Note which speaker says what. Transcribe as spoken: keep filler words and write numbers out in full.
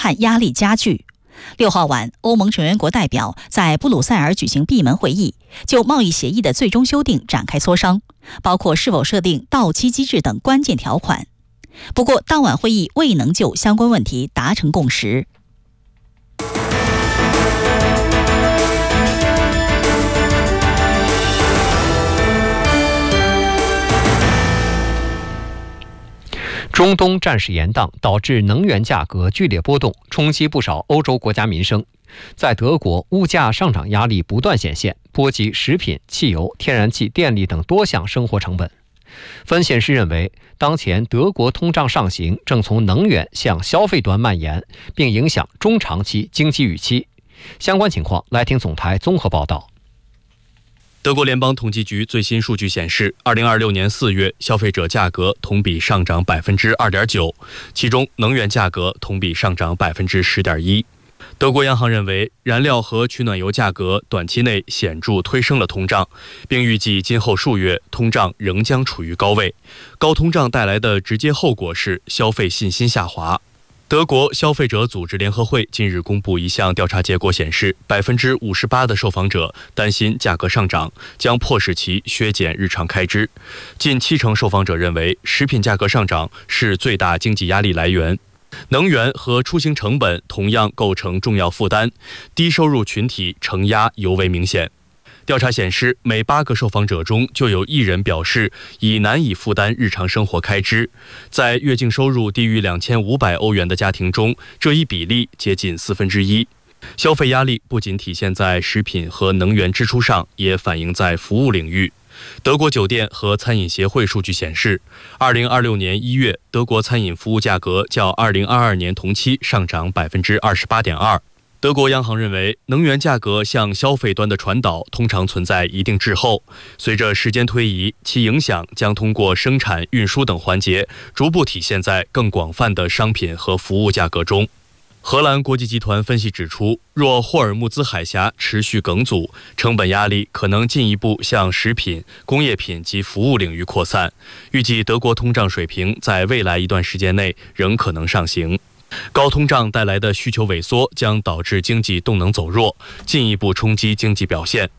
Speaker 1: 谈压力加剧。六号晚，欧盟成员国代表在布鲁塞尔举行闭门会议，就贸易协议的最终修订展开磋商，包括是否设定到期机制等关键条款。不过，当晚会议未能就相关问题达成共识。
Speaker 2: 中东战事延宕，导致能源价格剧烈波动，冲击不少欧洲国家民生。在德国，物价上涨压力不断显现，波及食品、汽油、天然气、电力等多项生活成本。分析师认为，当前德国通胀上行正从能源向消费端蔓延，并影响中长期经济预期。相关情况，来听总台综合报道。
Speaker 3: 德国联邦统计局最新数据显示，二零二六年四月消费者价格同比上涨百分之二点九，其中能源价格同比上涨百分之十点一。德国央行认为，燃料和取暖油价格短期内显著推升了通胀，并预计今后数月通胀仍将处于高位。高通胀带来的直接后果是消费信心下滑。德国消费者组织联合会近日公布一项调查结果显示，百分之五十八的受访者担心价格上涨将迫使其削减日常开支，近七成受访者认为食品价格上涨是最大经济压力来源。能源和出行成本同样构成重要负担，低收入群体承压尤为明显。调查显示，每八个受访者中就有一人表示已难以负担日常生活开支。在月净收入低于两千五百欧元的家庭中，这一比例接近四分之一。消费压力不仅体现在食品和能源支出上，也反映在服务领域。德国酒店和餐饮协会数据显示，二零二六年一月，德国餐饮服务价格较二零二二年同期上涨百分之二十八点二。德国央行认为，能源价格向消费端的传导通常存在一定滞后，随着时间推移，其影响将通过生产、运输等环节逐步体现在更广泛的商品和服务价格中。荷兰国际集团分析指出，若霍尔木兹海峡持续梗阻，成本压力可能进一步向食品、工业品及服务领域扩散。预计德国通胀水平在未来一段时间内仍可能上行。高通胀带来的需求萎缩将导致经济动能走弱，进一步冲击经济表现。